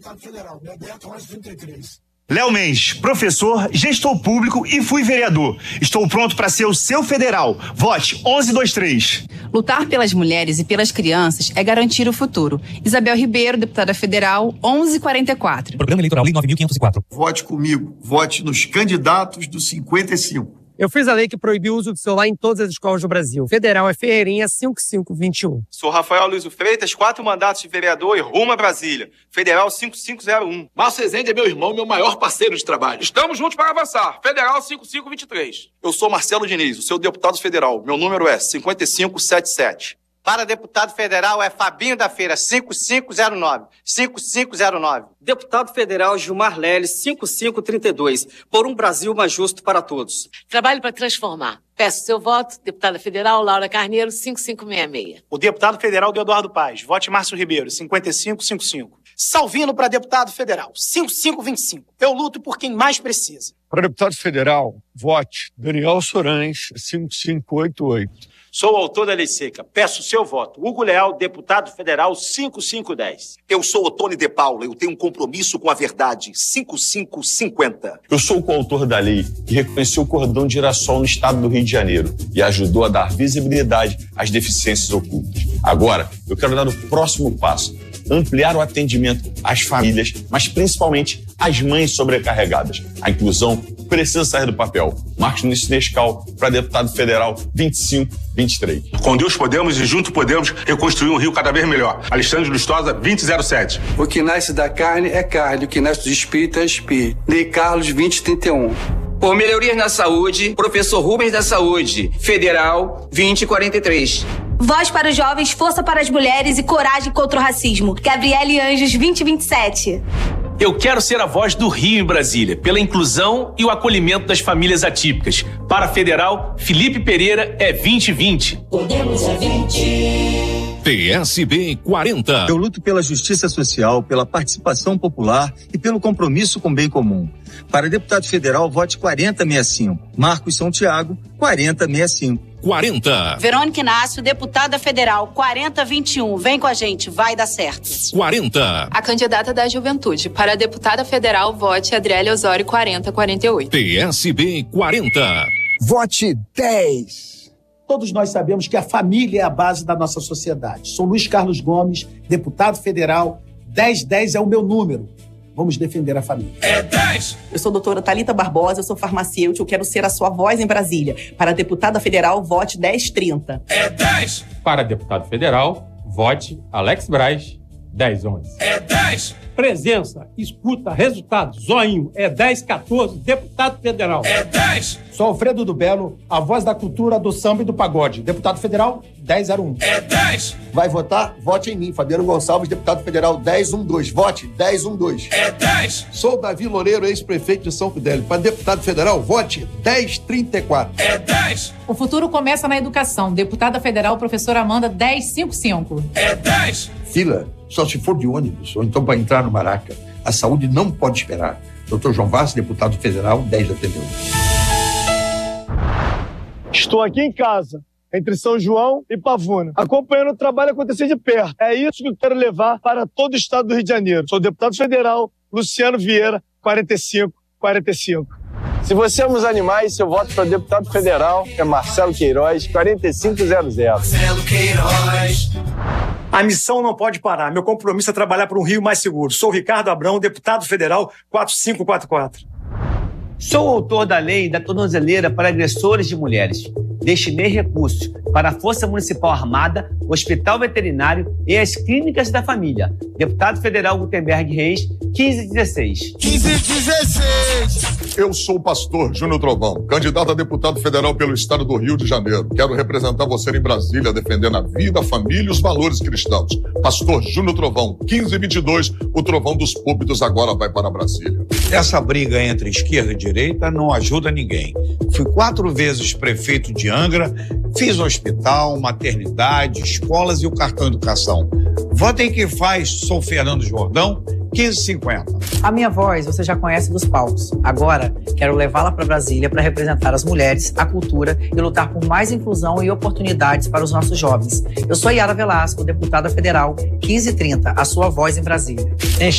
deputado federal, Bebeto 1133. Léo Mendes, professor, gestor público e fui vereador. Estou pronto para ser o seu federal. Vote 1123. Lutar pelas mulheres e pelas crianças é garantir o futuro. Isabel Ribeiro, deputada federal, 1144. Programa Eleitoral Lei 9.504. Vote comigo. Vote nos candidatos do 55. Eu fiz a lei que proibiu o uso do celular em todas as escolas do Brasil. Federal é Ferreirinha 5521. Sou Rafael Luiz Freitas, 4 mandatos de vereador e rumo a Brasília. Federal 5501. Márcio Rezende é meu irmão, meu maior parceiro de trabalho. Estamos juntos para avançar. Federal 5523. Eu sou Marcelo Diniz, o seu deputado federal. Meu número é 5577. Para deputado federal é Fabinho da Feira, 5509. 5509. Deputado federal Gilmar Leles, 5532. Por um Brasil mais justo para todos. Trabalho para transformar. Peço seu voto, deputada federal Laura Carneiro, 5566. O deputado federal Eduardo Paz. Vote Márcio Ribeiro, 5555. Salvino para deputado federal, 5525. Eu luto por quem mais precisa. Para deputado federal, vote Daniel Sorães, 5588. Sou o autor da lei seca. Peço seu voto. Hugo Leal, deputado federal, 5510. Eu sou Otônio de Paula. Eu tenho um compromisso com a verdade. 5550. Eu sou o coautor da lei que reconheceu o cordão de girassol no estado do Rio de Janeiro e ajudou a dar visibilidade às deficiências ocultas. Agora, eu quero dar o próximo passo. Ampliar o atendimento às famílias, mas principalmente às mães sobrecarregadas. A inclusão precisa sair do papel. Marcos Nescau para deputado federal 2523. Com Deus podemos e juntos podemos reconstruir um Rio cada vez melhor. Alexandre Lustosa, 2007. O que nasce da carne é carne, o que nasce do espírito é espírito. Lei Carlos 2031. Por melhorias na saúde, professor Rubens da Saúde, federal 2043. Voz para os jovens, força para as mulheres e coragem contra o racismo. Gabriele Anjos, 2027. Eu quero ser a voz do Rio em Brasília, pela inclusão e o acolhimento das famílias atípicas. Para a federal, Felipe Pereira é 2020. Podemos é 20. PSB 40. Eu luto pela justiça social, pela participação popular e pelo compromisso com o bem comum. Para deputado federal, vote 4065. Marcos São Tiago, 4065. 40. Verônica Inácio, deputada federal, 4021. Vem com a gente, vai dar certo. 40. A candidata da Juventude para a deputada federal, vote Adriele Osório, 4048. PSB 40. Vote 10. Todos nós sabemos que a família é a base da nossa sociedade. Sou Luiz Carlos Gomes, deputado federal, 1010 é o meu número. Vamos defender a família. É 10! Eu sou a doutora Thalita Barbosa, eu sou farmacêutica, eu quero ser a sua voz em Brasília. Para a deputada federal, vote 1030. É 10! Para deputado federal, vote Alex Braz, 1011. É 10! Presença, escuta, resultado, zoinho, é 1014, deputado federal. É 10! Sou Alfredo do Belo, a voz da cultura, do samba e do pagode. Deputado federal, 1001. É 10! Vai votar? Vote em mim, Fabiano Gonçalves, deputado federal, 1012. Vote 1012. É 10! Sou Davi Loureiro, ex-prefeito de São Fidélis. Para deputado federal, vote 1034. É 10! O futuro começa na educação. Deputada federal, professora Amanda, 1055. É 10! Fila, só se for de ônibus, ou então para entrar no Maraca. A saúde não pode esperar. Dr. João Vaz, deputado federal, 10 de atendeu. Estou aqui em casa, entre São João e Pavuna, acompanhando o trabalho acontecer de perto. É isso que eu quero levar para todo o estado do Rio de Janeiro. Sou deputado federal, Luciano Vieira, 4545. Se você ama os animais, seu voto para deputado federal é Marcelo Queiroz, 4500. Marcelo Queiroz. A missão não pode parar. Meu compromisso é trabalhar para um Rio mais seguro. Sou Ricardo Abrão, deputado federal, 4544. Sou autor da lei da tornozeleira para agressores de mulheres. Destinei recursos para a Força Municipal Armada, o Hospital Veterinário e as Clínicas da Família. Deputado federal Gutenberg Reis, 1516. 1516. Eu sou o pastor Júnior Trovão, candidato a deputado federal pelo estado do Rio de Janeiro. Quero representar você em Brasília, defendendo a vida, a família e os valores cristãos. Pastor Júnior Trovão, 1522, o trovão dos púlpitos agora vai para Brasília. Essa briga entre esquerda e direita não ajuda ninguém. Fui 4 vezes prefeito de Angra, fiz hospital, maternidade, escolas e o cartão educação. Votem quem faz, sou Fernando Jordão, 1550. A minha voz você já conhece dos palcos. Agora, quero levá-la para Brasília para representar as mulheres, a cultura e lutar por mais inclusão e oportunidades para os nossos jovens. Eu sou Yara Velasco, deputada federal, 1530, a sua voz em Brasília.